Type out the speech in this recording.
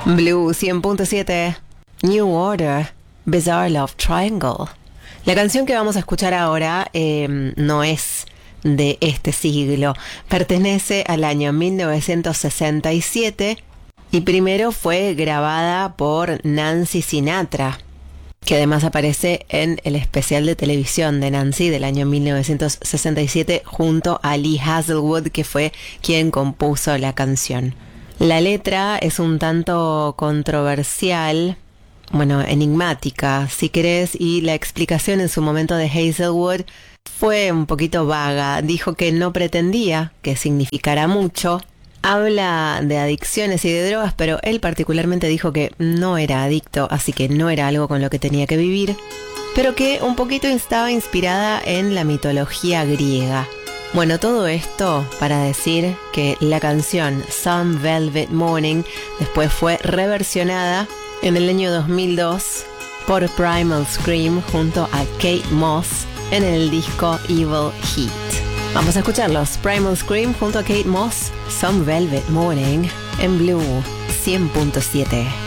Blue 100.7, New Order, Bizarre Love Triangle. La canción que vamos a escuchar ahora no es de este siglo, pertenece al año 1967 y primero fue grabada por Nancy Sinatra, que además aparece en el especial de televisión de Nancy del año 1967 junto a Lee Hazlewood, que fue quien compuso la canción. La letra es un tanto controversial, enigmática, si querés, y la explicación en su momento de Hazlewood fue un poquito vaga. Dijo que no pretendía que significara mucho. Habla de adicciones y de drogas, pero él particularmente dijo que no era adicto, así que no era algo con lo que tenía que vivir, pero que un poquito estaba inspirada en la mitología griega. Bueno, todo esto para decir que la canción Some Velvet Morning después fue reversionada en el año 2002 por Primal Scream junto a Kate Moss en el disco Evil Heat. Vamos a escucharlos. Primal Scream junto a Kate Moss, Some Velvet Morning en Blue 100.7.